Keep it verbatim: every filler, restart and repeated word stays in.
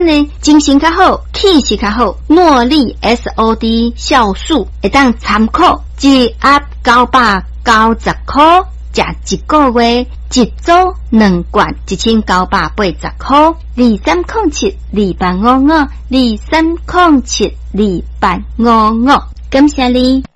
呢，精神较好，气势较好，诺丽 S O D 酵素会当参考，一盒九百九十块，食一个月，一组两罐，一千九百八十块。二三零七二八五五，二三零七二八五五，感谢你。